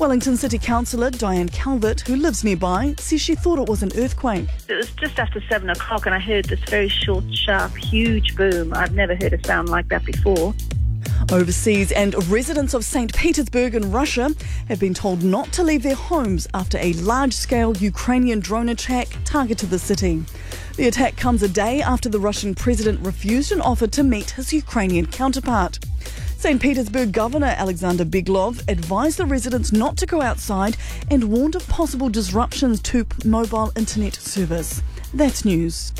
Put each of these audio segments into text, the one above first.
Wellington City Councillor Diane Calvert, who lives nearby, says she thought it was an earthquake. It was just after 7 o'clock and I heard this very short, sharp, huge boom. I've never heard a sound like that before. Overseas, and residents of St. Petersburg in Russia have been told not to leave their homes after a large-scale Ukrainian drone attack targeted the city. The attack comes a day after the Russian president refused an offer to meet his Ukrainian counterpart. St. Petersburg Governor Alexander Beglov advised the residents not to go outside and warned of possible disruptions to mobile internet service. That's news.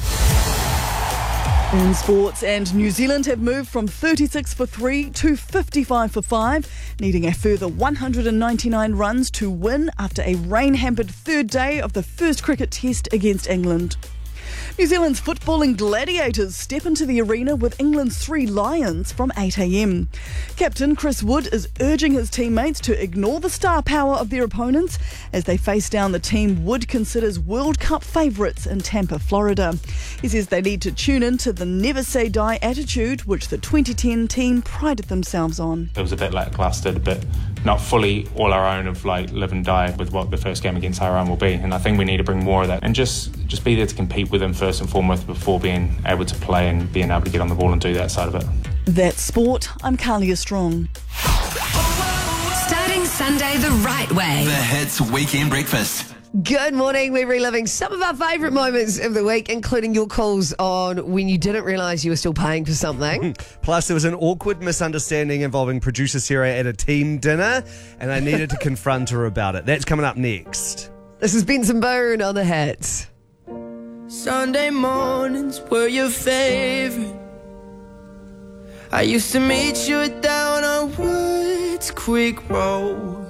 In sports, and New Zealand have moved from 36 for 3 to 55 for 5, needing a further 199 runs to win after a rain-hampered third day of the first cricket test against England. New Zealand's footballing gladiators step into the arena with England's 3 Lions from 8 a.m. Captain Chris Wood is urging his teammates to ignore the star power of their opponents as they face down the team Wood considers World Cup favourites in Tampa, Florida. He says they need to tune into the never say die attitude which the 2010 team prided themselves on. It was a bit lacklustre, a bit not fully all our own of like live and die with what the first game against Iran will be, and I think we need to bring more of that and just be there to compete with them first and foremost before being able to play and being able to get on the ball and do that side of it. That's sport. I'm Carlia Strong. Starting Sunday the right way. The Hits Weekend Breakfast. Good morning. We're reliving some of our favourite moments of the week, including your calls on when you didn't realise you were still paying for something. Plus, there was an awkward misunderstanding involving producer Sarah at a team dinner, and I needed to confront her about it. That's coming up next. This is Benson Boone on the Hits. Sunday mornings were your favorite. I used to meet you down on Woods Creek Road.